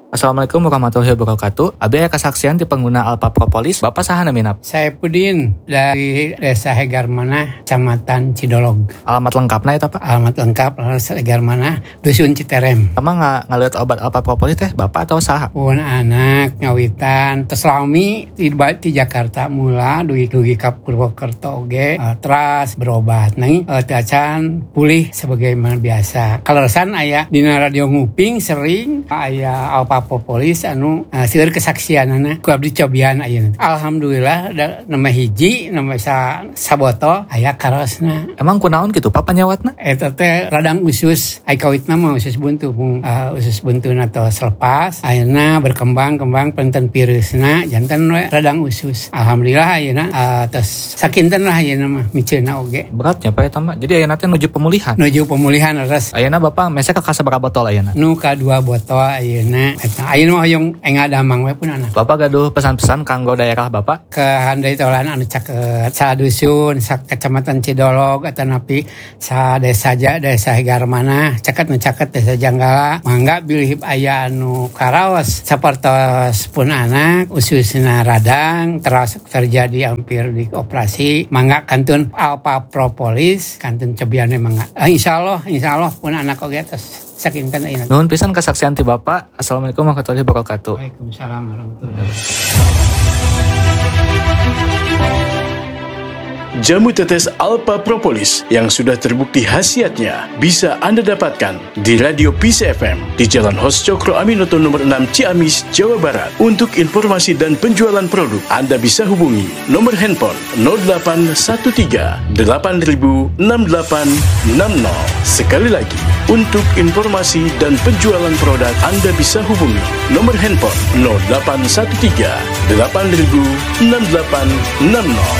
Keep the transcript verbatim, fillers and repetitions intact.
Assalamualaikum warahmatullahi wabarakatuh. Abi aya kesaksian di pengguna Alpha Propolis. Bapak saha naminap? Saya Pudin dari Desa Hegarmanah, Kecamatan Cidolog. Alamat lengkapna eta, Pak? Alamat lengkap Desa Hegarmanah, Dusun Citerem. Sama nggak ngeliat obat Alpha Propolis teh, Bapak atau saha? Pun anak ngawitan terselami di, di Jakarta mula dugi-dugi ka Purwokerto oge uh, teras berobat nih uh, tacan pulih sebagaimana biasa. Kaleresan aya dina radio nguping sering aya Alpha Propolis anu uh, seueur kesaksianana ku abdi cobian ayeuna. Alhamdulillah da, nama hiji nama sa sabotol aya karosna. Emang kunaon gitu Pak panyawatna? Eta teh radang usus ai kawitna mah usus buntu pung uh, usus buntuna tos lepas ayeuna berkembang-kembang penten virusna janten we radang usus. Alhamdulillah ayeuna uh, tos sakinten lah ayeuna mah miceuna oge. Beratnya Pak eta mah. Jadi ayeuna teh nuju pemulihan. Nuju pemulihan res. Ayeuna Bapak mese ka sabaraha botol ayeuna? Nu ka dua botol ayeuna. Nah, ayeuna mah hoyong enga damang we pun anak. Bapak gaduh pesan-pesan kanggo daerah Bapak? Ke handai tolan anu caket sa dusun, sa kecamatan Cidolog atau napi sa desa ja desa Hegarmanah, caket nu caket desa Janggala. Mangga bilih aya anu karaos sapertos pun anak ususna radang terus terjadi hampir di operasi. Mangga kantun Alpha Propolis, kantun cobiane mangga. Eh, insyaallah insyaallah pun anak oge tos sakinten ayeuna. Nuhun pisan kesaksian ti Bapak. Assalamualaikum warahmatullahi wabarakatuh. Waalaikumsalam warahmatullahi Jamu tetes Alpha Propolis yang sudah terbukti khasiatnya bisa Anda dapatkan di Radio P C F M di Jalan Hos Cokro Aminoto nomor enam Ciamis, Jawa Barat. Untuk informasi dan penjualan produk, Anda bisa hubungi nomor handphone nol delapan satu tiga delapan nol enam delapan enam nol. Sekali lagi, untuk informasi dan penjualan produk, Anda bisa hubungi nomor handphone nol delapan satu tiga delapan nol enam delapan enam nol.